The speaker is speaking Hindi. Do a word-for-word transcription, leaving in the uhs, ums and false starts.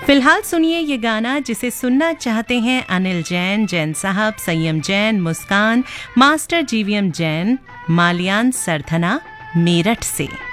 फिलहाल सुनिए ये गाना जिसे सुनना चाहते हैं अनिल जैन, जैन साहब, संयम जैन, मुस्कान, मास्टर जीवीएम जैन, मालियान सरथना, मेरठ से।